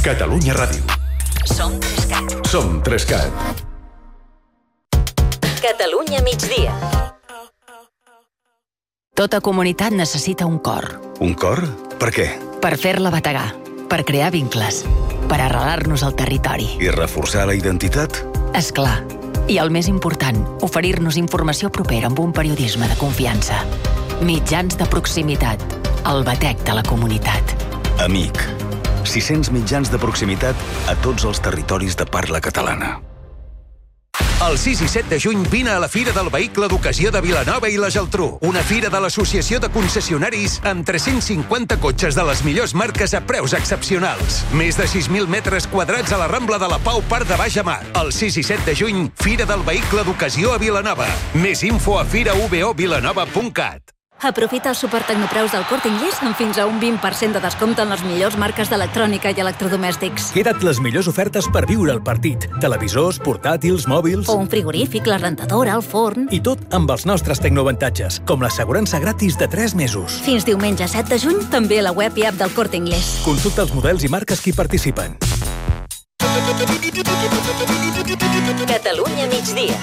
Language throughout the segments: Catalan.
Catalunya Ràdio. Som 3CAT. Som 3CAT. Catalunya migdia. Tota comunitat necessita un cor. Un cor? Per què? Per fer-la bategar, per crear vincles, per arrelar-nos al territori. I reforçar la identitat? És clar. I el més important, oferir-nos informació propera amb un periodisme de confiança. Mitjans de proximitat. El batec de la comunitat. Amic. 600 mitjans de proximitat a tots els territoris de parla catalana. El 6 i 7 de juny vine a la Fira del Vehicle d'Ocasió de Vilanova i la Geltrú. Una fira de l'Associació de Concessionaris amb 350 cotxes de les millors marques a preus excepcionals. Més de 6.000 metres quadrats a la Rambla de la Pau, Parc de Baix a Mar. El 6 i 7 de juny, Fira del Vehicle d'Ocasió a Vilanova. Més info a firaubovilanova.cat. Aprofita els supertecnopreus del Corte Inglés amb fins a un 20% de descompte en les millors marques d'electrònica i electrodomèstics. Queda't les millors ofertes per viure el partit. Televisors, portàtils, mòbils... O un frigorífic, la rentadora, el forn... I tot amb els nostres tecnoavantatges, com l'assegurança gratis de 3 mesos. Fins diumenge 7 de juny, també a la web i app del Corte Inglés. Consulta els models i marques que hi participen. Catalunya migdia.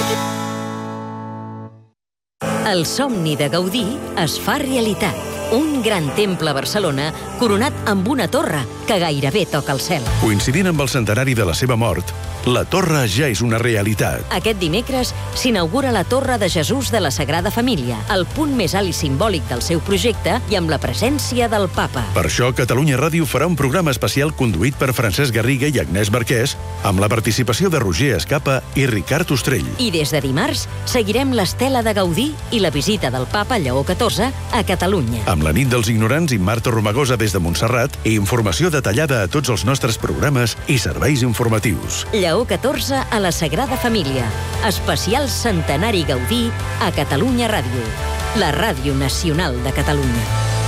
El somni de Gaudí es fa realitat. Un gran temple a Barcelona coronat amb una torre que gairebé toca el cel. Coincidint amb el centenari de la seva mort, la torre ja és una realitat. Aquest dimecres s'inaugura la Torre de Jesús de la Sagrada Família, el punt més alt i simbòlic del seu projecte i amb la presència del Papa. Per això, Catalunya Ràdio farà un programa especial conduït per Francesc Garriga i Agnès Marquès, amb la participació de Roger Escapa i Ricard Ostrell. I des de dimarts seguirem l'estela de Gaudí i la visita del Papa Lleó XIV a Catalunya. Amb la nit dels ignorants i Marta Romagosa des de Montserrat i informació detallada a tots els nostres programes i serveis informatius. Lleó XIV a la Sagrada Família. Especial Centenari Gaudí a Catalunya Ràdio. La ràdio nacional de Catalunya.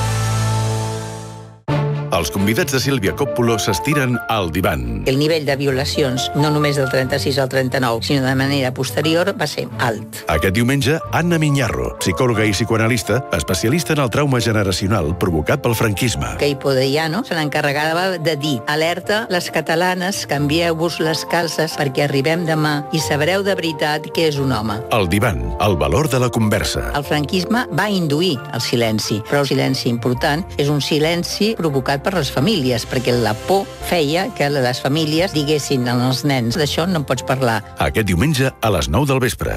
Els convidats de Sílvia Coppola s'estiren al divan. El nivell de violacions, no només del 36 al 39, sinó de manera posterior, va ser alt. Aquest diumenge, Anna Miñarro, psicòloga i psicoanalista, especialista en el trauma generacional provocat pel franquisme. Que Hipodeiano se n'encarregava de dir: alerta, les catalanes, canvieu-vos les calces perquè arribem demà i sabreu de veritat què és un home. El divan, el valor de la conversa. El franquisme va induir el silenci, però el silenci important és un silenci provocat per les famílies, perquè la por feia que les famílies diguessin als nens: d'això no en pots parlar. Aquest diumenge a les 9 del vespre.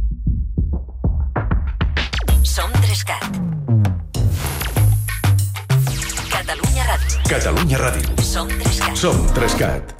Som 3CAT. Catalunya Ràdio. Catalunya Ràdio. Som 3CAT. Som 3CAT.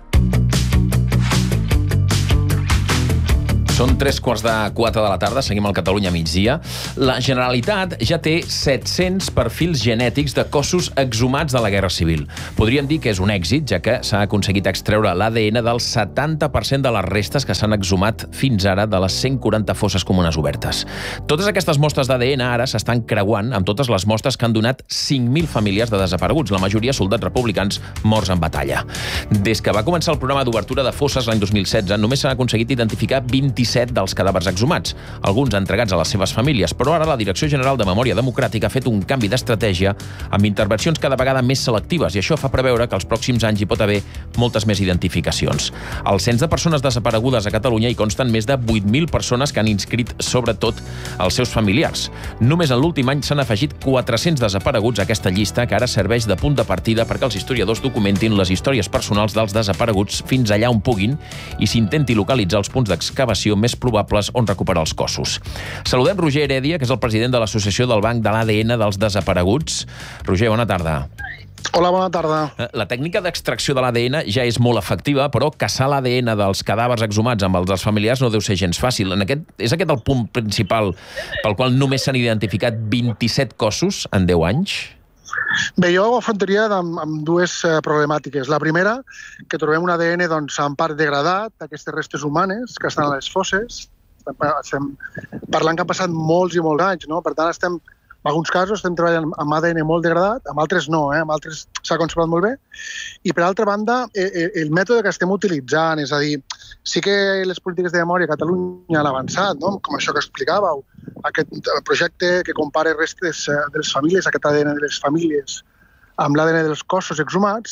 Són 3:15 de la tarda, seguim al Catalunya migdia. La Generalitat ja té 700 perfils genètics de cossos exhumats de la Guerra Civil. Podríem dir que és un èxit, ja que s'ha aconseguit extreure l'ADN del 70% de les restes que s'han exhumat fins ara de les 140 fosses comunes obertes. Totes aquestes mostres d'ADN ara s'estan creuant amb totes les mostres que han donat 5.000 famílies de desapareguts, la majoria soldats republicans morts en batalla. Des que va començar el programa d'obertura de fosses l'any 2016, només s'han aconseguit identificar 27 dels cadàvers exhumats, alguns entregats a les seves famílies, però ara la Direcció General de Memòria Democràtica ha fet un canvi d'estratègia amb intervencions cada vegada més selectives i això fa preveure que els pròxims anys hi pot haver moltes més identificacions. Al cens de persones desaparegudes a Catalunya hi consten més de 8.000 persones que han inscrit sobretot els seus familiars. Només en l'últim any s'han afegit 400 desapareguts a aquesta llista que ara serveix de punt de partida perquè els historiadors documentin les històries personals dels desapareguts fins allà on puguin i s'intenti localitzar els punts d'excavació més probables on recuperar els cossos. Saludem Roger Heredia, que és el president de l'Associació del Banc de l'ADN dels Desapareguts. Roger, bona tarda. Hola, bona tarda. La tècnica d'extracció de l'ADN ja és molt efectiva, però caçar l'ADN dels cadàvers exhumats amb els dels familiars no deu ser gens fàcil. És aquest el punt principal pel qual només s'han identificat 27 cossos en 10 anys? Bé, jo ho afrontaria amb dues problemàtiques. La primera, que trobem un ADN en part degradat, d'aquestes restes humanes que estan a les fosses. Estem parlant que han passat molts i molts anys, no? Per tant, en alguns casos estem treballant amb ADN molt degradat, amb altres no, amb altres s'ha conservat molt bé. I per altra banda, el mètode que estem utilitzant, és a dir, sí que les polítiques de memòria a Catalunya han avançat, no? Com això que explicàveu, aquest projecte que compara restes de les famílies, aquest ADN de les famílies, amb l'ADN dels cossos exhumats,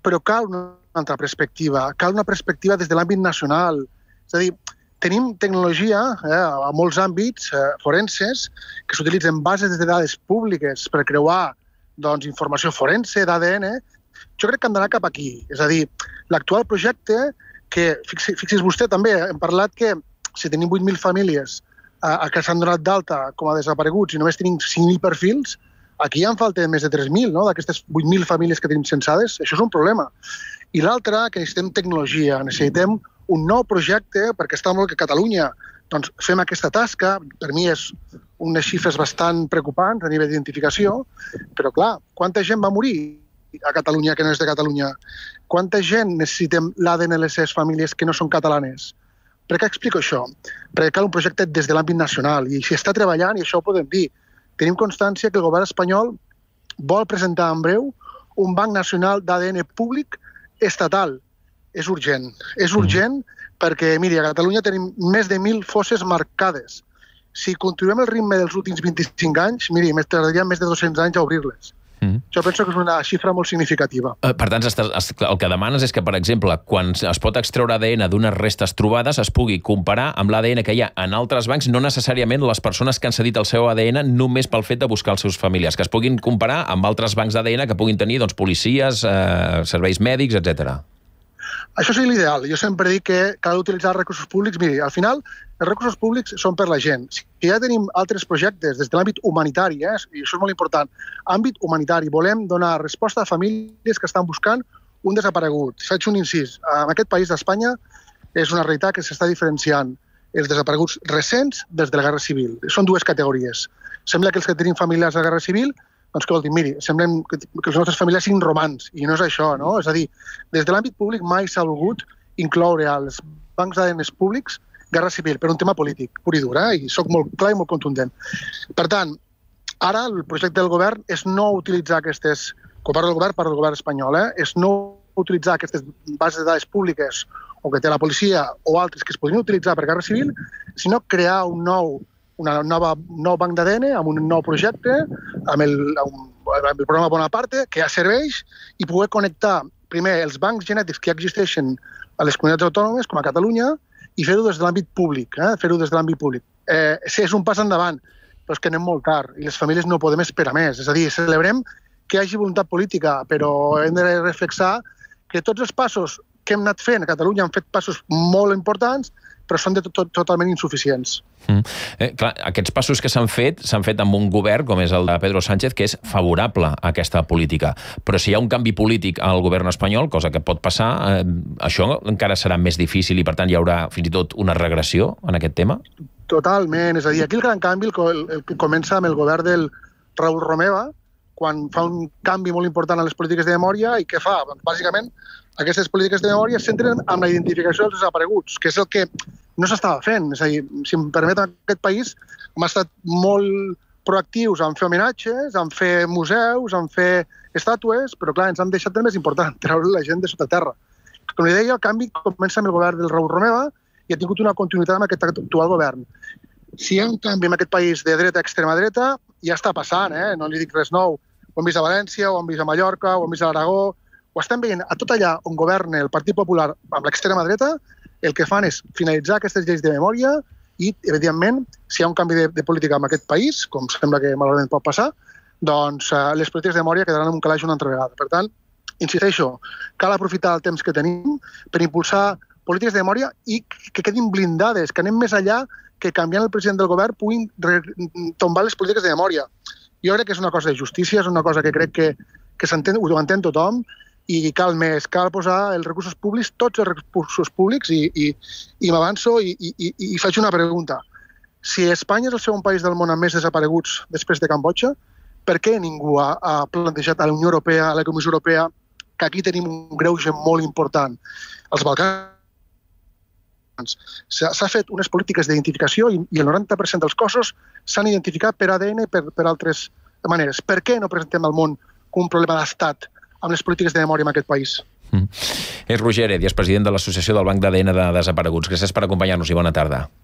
però cal una altra perspectiva. Cal una perspectiva des de l'àmbit nacional. És a dir, tenim tecnologia a molts àmbits forenses que s'utilitzen bases de dades públiques per creuar informació forense, d'ADN. Jo crec que han d'anar cap aquí. És a dir, l'actual projecte, que fixi's vostè també, hem parlat que si tenim 8.000 famílies que s'han donat d'alta com a desapareguts i només tenim 5.000 perfils, aquí ja en falten més de 3.000, no?, d'aquestes 8.000 famílies que tenim censades. Això és un problema. I l'altre, que necessitem tecnologia, necessitem un nou projecte, perquè està molt que a Catalunya fem aquesta tasca. Per mi és unes xifres bastant preocupants a nivell d'identificació, però clar, quanta gent va morir a Catalunya que no és de Catalunya? Quanta gent necessitem l'ADN de les seves famílies que no són catalanes? Per què explico això? Perquè cal un projecte des de l'àmbit nacional i s'hi està treballant i això ho podem dir. Tenim constància que el govern espanyol vol presentar en breu un banc nacional d'ADN públic estatal. És urgent. És urgent perquè, miri, a Catalunya tenim més de 1.000 fosses marcades. Si continuem el ritme dels últims 25 anys, miri, tardaríem més de 200 anys a obrir-les. Jo penso que és una xifra molt significativa. Per tant, el que demanes és que, per exemple, quan es pot extreure ADN d'unes restes trobades, es pugui comparar amb l'ADN que hi ha en altres bancs, no necessàriament les persones que han cedit el seu ADN només pel fet de buscar els seus familiars, que es puguin comparar amb altres bancs d'ADN que puguin tenir policies, serveis mèdics, etc. Això és l'ideal. Jo sempre dic que cal utilitzar recursos públics. Miri, al final, els recursos públics són per la gent. Si ja tenim altres projectes des de l'àmbit humanitari, i això és molt important, àmbit humanitari, volem donar resposta a famílies que estan buscant un desaparegut. Faig un incís. En aquest país d'Espanya és una realitat que s'està diferenciant els desapareguts recents des de la Guerra Civil. Són dues categories. Sembla que els que tenim familiars de la Guerra Civil, doncs que vol dir, miri, semblem que les nostres famílies siguin romans, i no és això, no? És a dir, des de l'àmbit públic mai s'ha volgut incloure als bancs d'ADN públics Guerra Civil, per un tema polític, pur i dur, i soc molt clar i molt contundent. Per tant, ara el projecte del govern és no utilitzar aquestes, quan parlo del govern espanyol, és no utilitzar aquestes bases de dades públiques o que té la policia o altres que es podrien utilitzar per Guerra Civil, sinó crear un nou banc d'ADN amb un nou projecte, amb el programa Bonaparte, que ja serveix, i poder connectar primer els bancs genètics que ja existeixen a les comunitats autònomes, com a Catalunya, i fer-ho des de l'àmbit públic. És un pas endavant, però és que anem molt tard, i les famílies no podem esperar més. És a dir, celebrem que hi hagi voluntat política, però hem de reflexar que tots els passos que hem anat fent a Catalunya han fet passos molt importants, però són totalment insuficients. Clar, aquests passos que s'han fet amb un govern, com és el de Pedro Sánchez, que és favorable a aquesta política. Però si hi ha un canvi polític al govern espanyol, cosa que pot passar, això encara serà més difícil i, per tant, hi haurà fins i tot una regressió en aquest tema? Totalment. És a dir, aquí el gran canvi comença amb el govern del Raül Romeva, quan fa un canvi molt important a les polítiques de memòria, i què fa? Bàsicament, aquestes polítiques de memòria es centren en la identificació dels desapareguts, que és el que no s'estava fent. És a dir, si em permet, en aquest país hem estat molt proactius en fer homenatges, en fer museus, en fer estàtues, però clar, ens han deixat el més important, treure la gent de sota terra. Com li deia, el canvi comença amb el govern del Raül Romeva i ha tingut una continuïtat amb aquest actual govern. Si hi ha un canvi en aquest país de dreta a extrema dreta, ja està passant, no li dic res nou. Ho hem vist a València, ho hem vist a Mallorca, ho hem vist a l'Aragó. Ho estem veient a tot allà on governa el Partit Popular amb l'extrema dreta, el que fan és finalitzar aquestes lleis de memòria i, evidentment, si hi ha un canvi de política en aquest país, com sembla que malauradament pot passar, doncs les polítiques de memòria quedaran en un calaix una altra vegada. Per tant, insisteixo, cal aprofitar el temps que tenim per impulsar polítiques de memòria i que quedin blindades, que anem més enllà que canviant el president del govern puguin tombar les polítiques de memòria. Jo crec que és una cosa de justícia, és una cosa que crec que s'entén, ho entén tothom, i cal més, cal posar els recursos públics, tots els recursos públics, i m'avanço i faig una pregunta. Si Espanya és el segon país del món amb més desapareguts després de Cambodja, per què ningú ha plantejat a la Unió Europea, a la Comissió Europea, que aquí tenim un greuge molt important? Els Balcans s'ha fet unes polítiques d'identificació i el 90% dels cossos s'han identificat per ADN i per altres maneres. Per què no presentem al món un problema d'estat amb les polítiques de memòria en aquest país? És Roger Heredia, president de l'Associació del Banc d'ADN de Desapareguts. Gràcies per acompanyar-nos i bona tarda.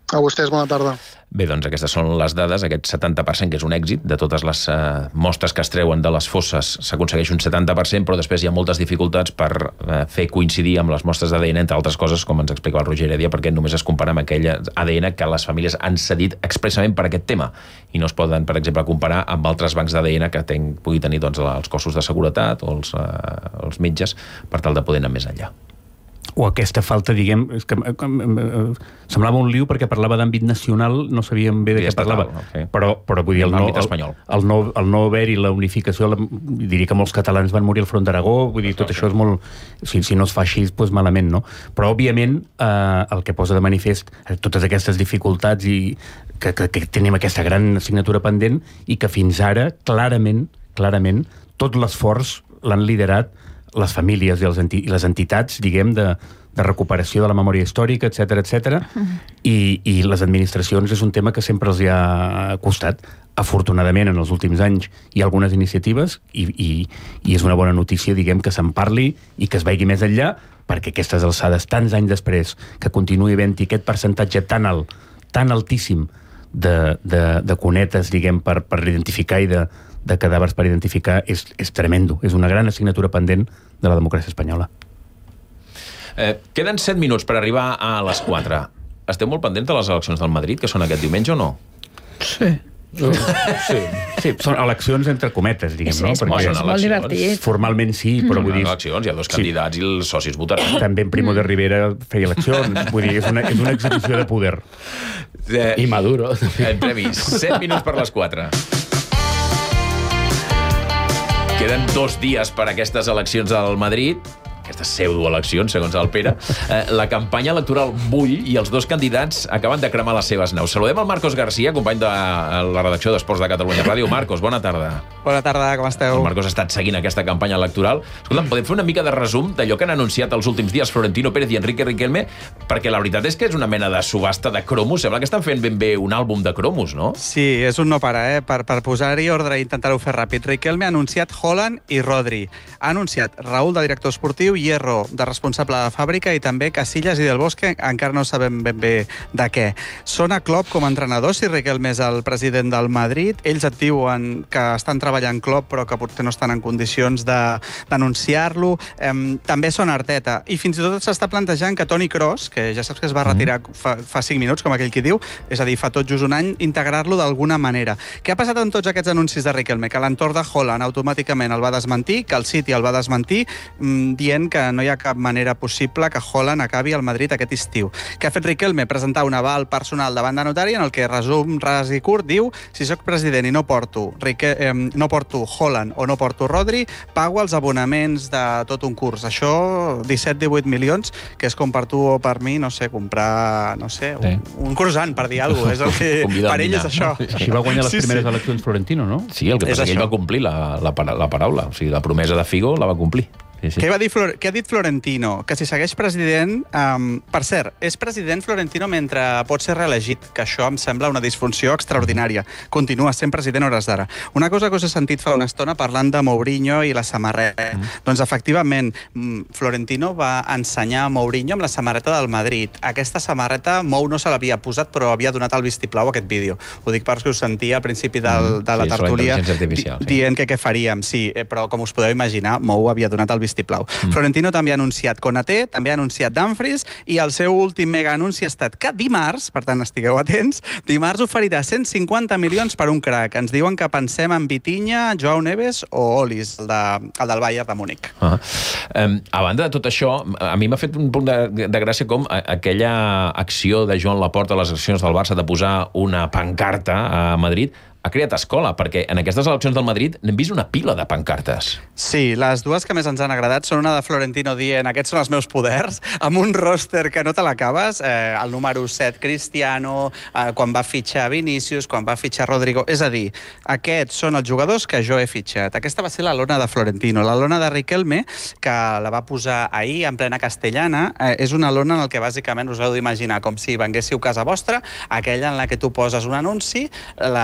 A vostès, bona tarda. Bé, doncs aquestes són les dades, aquest 70%, que és un èxit, de totes les mostres que es treuen de les fosses s'aconsegueix un 70%, però després hi ha moltes dificultats per fer coincidir amb les mostres d'ADN, entre altres coses, com ens explicava el Roger Heredia, perquè només es compara amb aquell ADN que les famílies han cedit expressament per aquest tema, i no es poden, per exemple, comparar amb altres bancs d'ADN que pugui tenir doncs, els cossos de seguretat o els metges, per tal de poder anar més enllà. O aquesta falta, diguem, és que semblava un liu perquè parlava d'àmbit nacional, no sabíem bé de què parlava, okay. però vull dir, el no haver-hi la unificació, diria que molts catalans van morir al front d'Aragó, vull dir, tot això és molt, si no es fa així, doncs malament, no? Però, òbviament, el que posa de manifest totes aquestes dificultats i que tenim aquesta gran assignatura pendent i que fins ara, clarament, tot l'esforç l'han liderat les famílies i les entitats, diguem, de recuperació de la memòria històrica, etc. I les administracions és un tema que sempre els hi ha costat. Afortunadament, en els últims anys hi ha algunes iniciatives i és una bona notícia, diguem, que se'n parli i que es vagi més enllà, perquè aquestes alçades, tants anys després, que continuï havent-hi aquest percentatge tan alt, tan altíssim de cunetes, diguem, per identificar i de cadàvers per identificar, és tremendo. És una gran assignatura pendent de la democràcia espanyola. Queden 7 minuts per arribar a les 4. Esteu molt pendents de les eleccions del Madrid, que són aquest diumenge o no? Sí. Sí, són eleccions entre cometes, diguem, no? És molt divertit. Formalment sí, però vull dir... Eleccions, hi ha dos candidats i els socis votaran. També en Primo de Rivera feia eleccions, vull dir, és una exhibició de poder. I Maduro. En premis, 7 minuts per les 4. Queden 2 dies per a aquestes eleccions al Madrid, aquestes pseudoeleccions, segons el Pere. La campanya electoral bull i els 2 candidats acaben de cremar les seves naus. Saludem el Marcos García, company de la redacció d'Esports de Catalunya Ràdio. Marcos, bona tarda. Bona tarda, com esteu? El Marcos ha estat seguint aquesta campanya electoral. Escolta'm, podem fer una mica de resum d'allò que han anunciat els últims dies Florentino Pérez i Enrique Riquelme? Perquè la veritat és que és una mena de subhasta de cromos. Sembla que estan fent ben bé un àlbum de cromos, no? Sí, és un no parar, Per posar-hi ordre i intentar-ho fer ràpid. Riquelme ha anunciat Haaland i Rodri. Ha anunciat Raúl, de director esportiu, Hierro, de responsable de fàbrica, i també Casillas i Del Bosque, encara no sabem ben bé de què. Són a Klopp com a entrenador, si Riquelme és el president del Madrid. Ells et diuen que estan treballant Klopp, però que potser no estan en condicions d'anunciar-lo. També són Arteta. I fins i tot s'està plantejant que Toni Kroos, que ja saps que es va retirar fa 5 minuts, com aquell qui diu, és a dir, fa tot just un any, integrar-lo d'alguna manera. Què ha passat en tots aquests anuncis de Riquelme? Que l'entorn de Haaland automàticament el va desmentir, que el City el va desmentir, dient que no hi ha cap manera possible que Haaland acabi al Madrid aquest estiu. Què ha fet Riquelme? Presentar un aval personal davant de notari en el que, resum ras i curt, diu: si sóc president i no porto Haaland o no porto Rodri, pago els abonaments de tot un curs. Això, 17-18 milions, que és com per tu o per mi, no sé, comprar, no sé, un croissant, per dir alguna cosa. Per ell és això. Així va guanyar les primeres eleccions Florentino, no? Sí, el que passa és que ell va complir la paraula. O sigui, la promesa de Figo la va complir. Sí. Què ha dit Florentino? Que si segueix president... per cert, és president Florentino mentre pot ser reelegit, que això em sembla una disfunció extraordinària. Continua sent president a hores d'ara. Una cosa que us he sentit fa una estona parlant de Mourinho i la samarreta. Doncs, efectivament, Florentino va ensenyar a Mourinho amb la samarreta del Madrid. Aquesta samarreta Mou no se l'havia posat, però havia donat el vistiplau a aquest vídeo. Ho dic perquè us sentia al principi de la tertúlia dient que què faríem. Sí, però com us podeu imaginar, Mou havia donat el vistiplau. Florentino també ha anunciat Konaté, també ha anunciat Dumfries, i el seu últim mega anunci ha estat que dimarts, per tant estigueu atents, dimarts oferirà 150 milions per un crack. Ens diuen que pensem en Vitinha, Joao Neves o Olis, el del Bayern de Múnich. A banda de tot això, a mi m'ha fet un punt de gràcia com aquella acció de Joan Laporta a les eleccions del Barça de posar una pancarta a Madrid ha creat escola, perquè en aquestes eleccions del Madrid n'hem vist una pila de pancartes. Sí, les dues que més ens han agradat són una de Florentino dient aquests són els meus poders, amb un ròster que no te l'acabes, el número 7 Cristiano, quan va fitxar Vinícius, quan va fitxar Rodrigo, és a dir, aquests són els jugadors que jo he fitxat. Aquesta va ser la lona de Florentino. La lona de Riquelme, que la va posar ahir en plena castellana, és una lona en la que bàsicament us heu d'imaginar com si venguéssiu a casa vostra, aquella en la que tu poses un anunci, a la lona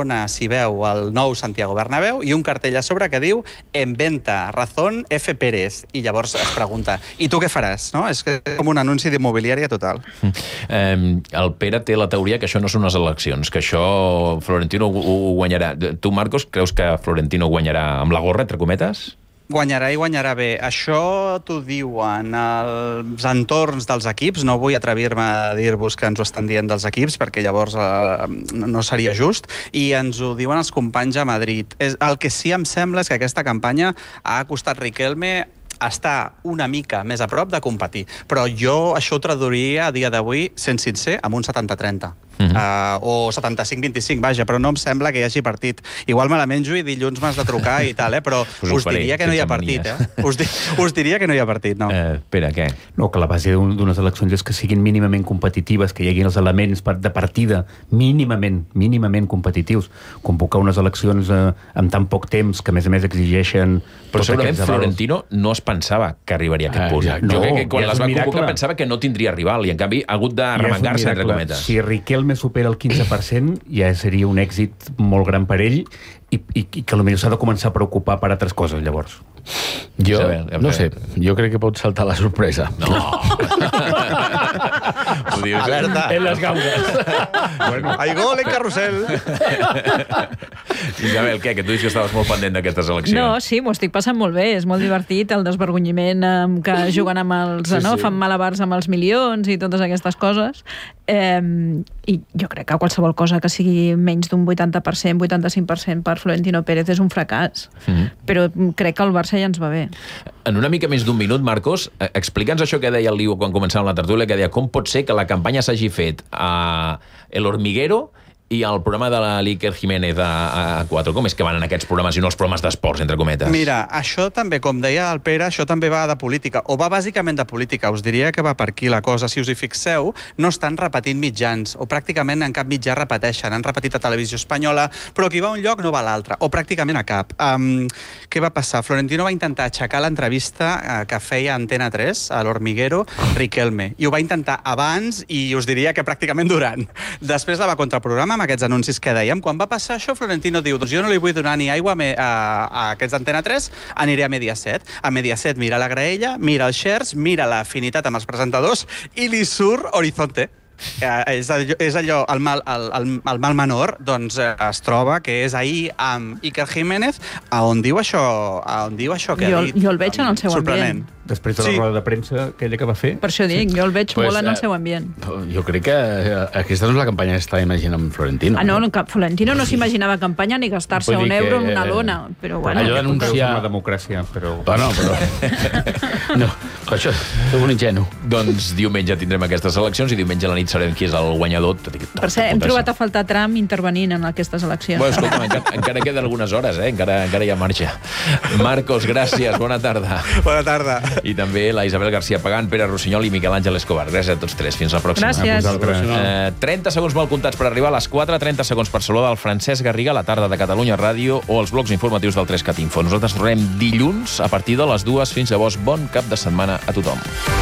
Barcelona s'hi veu el nou Santiago Bernabéu i un cartell a sobre que diu en venta, razón F. Pérez. I llavors es pregunta, i tu què faràs? No? És com un anunci d'immobiliària total. El Pere té la teoria que això no són unes eleccions, que això Florentino ho guanyarà. Tu, Marcos, creus que Florentino guanyarà amb la gorra, entre cometes? Guanyarà i guanyarà bé. Això t'ho diuen els entorns dels equips. No vull atrevir-me a dir-vos que ens ho estan dient dels equips, perquè llavors no seria just. I ens ho diuen els companys a Madrid. El que sí em sembla és que aquesta campanya ha costat Riquelme estar una mica més a prop de competir. Però jo això ho traduiria a dia d'avui, sent sincer, amb un 70-30. O 75-25, vaja, però no em sembla que hi hagi partit. Igual me la menjo i dilluns m'has de trucar i tal, però us diria que no hi ha partit, Us diria que no hi ha partit, no. Espera, què? No, que la base d'unes eleccions és que siguin mínimament competitives, que hi hagin els elements de partida mínimament competitius. Convocar unes eleccions amb tan poc temps, que a més exigeixen... Però segurament Florentino no es pensava que arribaria a aquest punt. Jo crec que quan les va convocar pensava que no tindria rival, i en canvi ha hagut de remengar-se, entre cometes. Si Riquelme supera el 15%, ja seria un èxit molt gran per ell i que potser s'ha de començar a preocupar per altres coses, llavors. Jo, no sé, jo crec que pot saltar la sorpresa. No! Alerta! En les gaunes. Hay gol en carrusel! Isabel, què? Que tu dius que estaves molt pendent d'aquestes eleccions. No, sí, m'ho estic passant molt bé. És molt divertit el desvergonyiment que juguen amb els... fan malabars amb els milions i totes aquestes coses. I jo crec que qualsevol cosa que sigui menys d'un 80%, 85% per Florentino Pérez és un fracàs. Però crec que el Barça ja ens va bé. En una mica més d'un minut, Marcos, explica'ns això que deia el Liu quan començàvem la tertúlia, que deia com pot ser que la campanya s'hagi fet a El Hormiguero i el programa de l'Iker Jiménez a 4. Com és que van en aquests programes i no els programes d'esports, entre cometes? Mira, això també, com deia el Pere, això també va de política, o va bàsicament de política. Us diria que va per aquí la cosa. Si us hi fixeu, no estan repetint mitjans, o pràcticament en cap mitjà repeteixen. Han repetit a Televisió Espanyola, però qui va a un lloc no va a l'altre, o pràcticament a cap. Què va passar? Florentino va intentar aixecar l'entrevista que feia Antena 3, a l'Hormiguero, Riquelme, i ho va intentar abans i us diria que pràcticament durant. Després la va contraprogramar amb aquests anuncis que dèiem. Quan va passar això, Florentino diu, doncs jo no li vull donar ni aigua a aquests Antena 3, aniré a Mediaset. A Mediaset mira la graella, mira els shares, mira l'afinitat amb els presentadors i li surt Horizonte. És allò, el mal menor, doncs es troba que és ahir amb Iker Jiménez, on diu això que ha dit. Jo el veig en el seu ambient. Després de la roda de premsa, aquella que va fer. Per això dic, jo el veig molt en el seu ambient. Jo crec que aquesta no és la campanya que estava imaginant Florentino. No, Florentino no s'imaginava campanya ni gastar-se un euro en una lona. Però bueno, allò d'anunciar la democràcia, però... No, això és un ingenu. Doncs diumenge tindrem aquestes eleccions i diumenge a la nit sabem qui és el guanyador. Per cert, hem trobat a faltar Trump intervenint en aquestes eleccions. Bueno, escolta, encara queden algunes hores, encara hi ha marxa. Marcos, gràcies, bona tarda. Bona tarda. I també la Isabel García Pagán, Pere Rossinyol i Miquel Àngel Escobar. Gràcies a tots tres. Fins la pròxima. Gràcies. 30 segons molt comptats per arribar a les 4, 30 segons per saludar el Francesc Garriga a la tarda de Catalunya Ràdio o els blocs informatius del 3CAT Info. Nosaltres tornem dilluns a partir de les 2. Fins llavors, bon cap de setmana a tothom.